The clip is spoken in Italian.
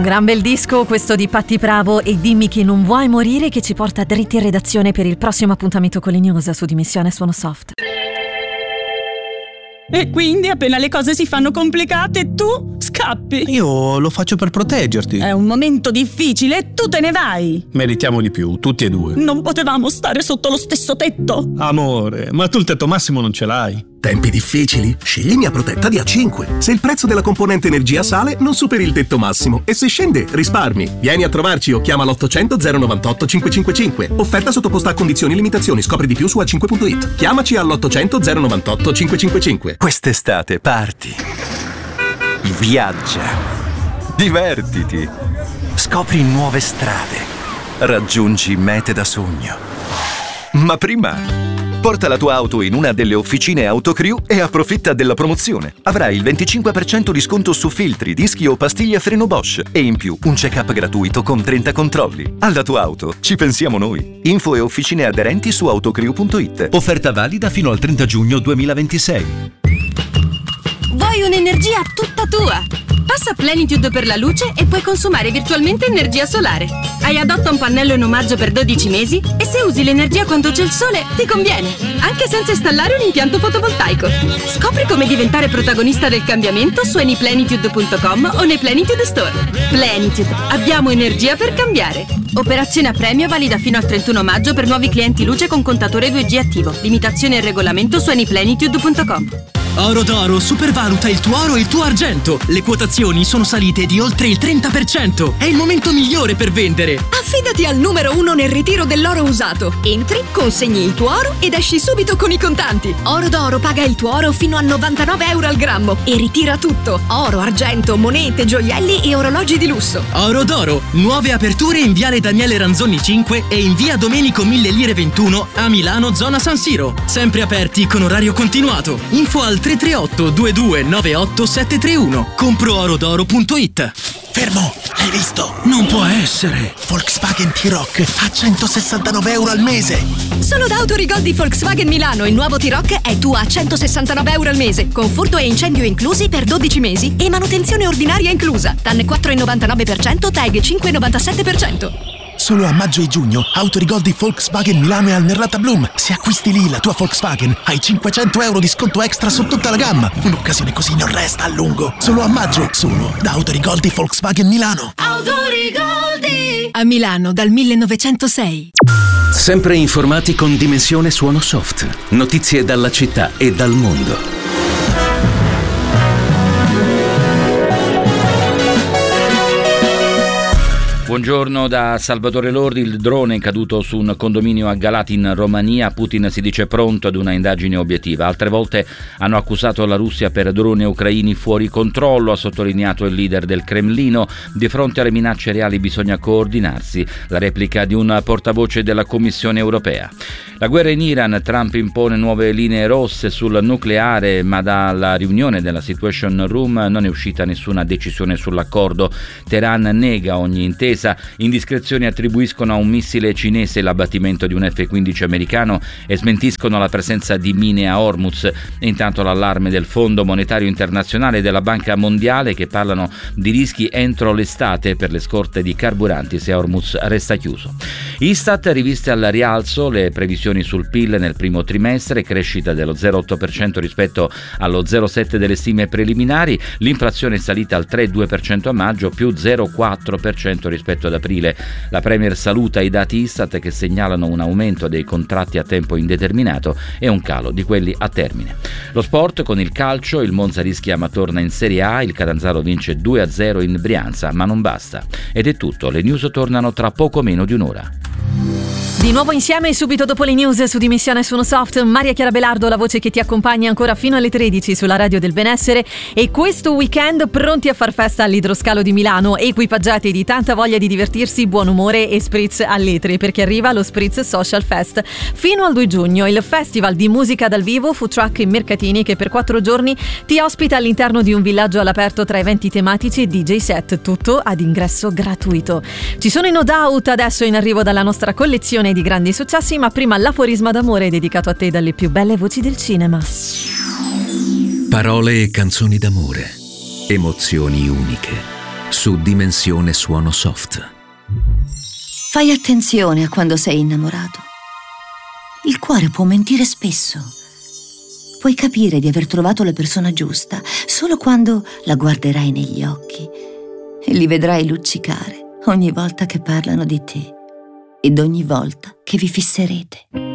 Gran bel disco questo di Patti Bravo e Dimmi che non vuoi morire, che ci porta dritti in redazione per il prossimo appuntamento con le news su Dimissione Suono Soft. E quindi appena le cose si fanno complicate tu scappi. Io lo faccio per proteggerti. È un momento difficile e tu te ne vai. Meritiamo di più, tutti e due. Non potevamo stare sotto lo stesso tetto. Amore, ma tu il tetto massimo non ce l'hai. Tempi difficili? Scegli Mia Protetta di A5. Se il prezzo della componente energia sale, non superi il tetto massimo. E se scende, risparmi. Vieni a trovarci o chiama l'800 098 555. Offerta sottoposta a condizioni e limitazioni. Scopri di più su a5.it. Chiamaci all'800 098 555. Quest'estate parti. Viaggia. Divertiti. Scopri nuove strade. Raggiungi mete da sogno. Ma prima porta la tua auto in una delle officine Autocrew e approfitta della promozione. Avrai il 25% di sconto su filtri, dischi o pastiglie a freno Bosch e in più un check-up gratuito con 30 controlli. Alla tua auto ci pensiamo noi. Info e officine aderenti su autocrew.it. Offerta valida fino al 30 giugno 2026. Vuoi un'energia tutta tua? Passa a Plenitude per la luce e puoi consumare virtualmente energia solare. Hai adotta un pannello in omaggio per 12 mesi e se usi l'energia quando c'è il sole ti conviene, anche senza installare un impianto fotovoltaico. Scopri come diventare protagonista del cambiamento su anyplenitude.com o nei Plenitude Store. Plenitude, abbiamo energia per cambiare. Operazione a premio valida fino al 31 maggio per nuovi clienti luce con contatore 2G attivo. Limitazione e regolamento su anyplenitude.com. Oro d'Oro supervaluta il tuo oro e il tuo argento. Le quotazioni sono salite di oltre il 30%. È il momento migliore per vendere. Affidati al numero 1 nel ritiro dell'oro usato. Entri, consegni il tuo oro ed esci subito con i contanti. Oro d'Oro paga il tuo oro fino a 99 euro al grammo e ritira tutto. Oro, argento, monete, gioielli e orologi di lusso. Oro d'Oro. Nuove aperture in Viale Daniele Ranzoni 5 e in Via Domenico 1000 Lire 21 a Milano, zona San Siro. Sempre aperti con orario continuato. Info al 338 2298 731. ComproOrodoro.it. Fermo, hai visto? Non può essere. Volkswagen T-Roc a 169 euro al mese. Solo da Autorigol di Volkswagen Milano il nuovo T-Roc è tuo a 169 euro al mese, con furto e incendio inclusi per 12 mesi e manutenzione ordinaria inclusa. TAN 4,99%, TAG 5,97%. Solo a maggio e giugno, Autorigol di Volkswagen Milano e Almerlata Bloom. Se acquisti lì la tua Volkswagen, hai 500 euro di sconto extra su tutta la gamma. Un'occasione così non resta a lungo. Solo a maggio, solo da Autorigol di Volkswagen Milano. Autorigol a Milano dal 1906. Sempre informati con Dimensione Suono Soft. Notizie dalla città e dal mondo. Buongiorno da Salvatore Lordi. Il drone caduto su un condominio a Galati in Romania. Putin si dice pronto ad una indagine obiettiva. Altre volte hanno accusato la Russia per droni ucraini fuori controllo, ha sottolineato il leader del Cremlino. Di fronte alle minacce reali bisogna coordinarsi. La replica di un portavoce della Commissione europea. La guerra in Iran, Trump impone nuove linee rosse sul nucleare, ma dalla riunione della Situation Room non è uscita nessuna decisione sull'accordo. Teheran nega ogni intesa, indiscrezioni attribuiscono a un missile cinese l'abbattimento di un F-15 americano e smentiscono la presenza di mine a Hormuz. E intanto l'allarme del Fondo Monetario Internazionale e della Banca Mondiale, che parlano di rischi entro l'estate per le scorte di carburanti se Hormuz resta chiuso. Istat riviste al rialzo le previsioni sul PIL nel primo trimestre, crescita dello 0,8% rispetto allo 0,7% delle stime preliminari, l'inflazione è salita al 3,2% a maggio, più 0,4% rispetto ad aprile. La Premier saluta i dati Istat che segnalano un aumento dei contratti a tempo indeterminato e un calo di quelli a termine. Lo sport con il calcio, il Monza rischia ma torna in Serie A, il Catanzaro vince 2-0 in Brianza, ma non basta. Ed è tutto, le news tornano tra poco meno di un'ora. Di nuovo insieme subito dopo le news su Dimissione Suono Soft, Maria Chiara Belardo, la voce che ti accompagna ancora fino alle 13 sulla Radio del Benessere, e questo weekend pronti a far festa all'Idroscalo di Milano, equipaggiati di tanta voglia di divertirsi, buon umore e spritz alletri, perché arriva lo Spritz Social Fest fino al 2 giugno, il festival di musica dal vivo, food truck e mercatini che per 4 giorni ti ospita all'interno di un villaggio all'aperto tra eventi tematici e DJ set, tutto ad ingresso gratuito. Ci sono i No Doubt adesso in arrivo dalla nostra collezione di grandi successi, ma prima l'aforisma d'amore dedicato a te dalle più belle voci del cinema. Parole e canzoni d'amore, emozioni uniche, su Dimensione Suono Soft. Fai attenzione a quando sei innamorato. Il cuore può mentire spesso. Puoi capire di aver trovato la persona giusta solo quando la guarderai negli occhi e li vedrai luccicare ogni volta che parlano di te ed ogni volta che vi fisserete.